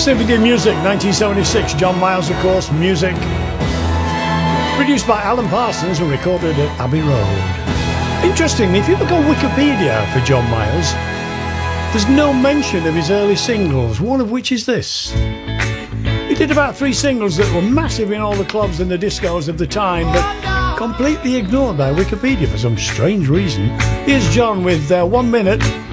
Symphony Music, 1976. John Miles, of course, music. Produced by Alan Parsons and recorded at Abbey Road. Interestingly, if you look on Wikipedia for John Miles, there's no mention of his early singles, one of which is this. He did about 3 singles that were massive in all the clubs and the discos of the time, but completely ignored by Wikipedia for some strange reason. Here's John with 1 minute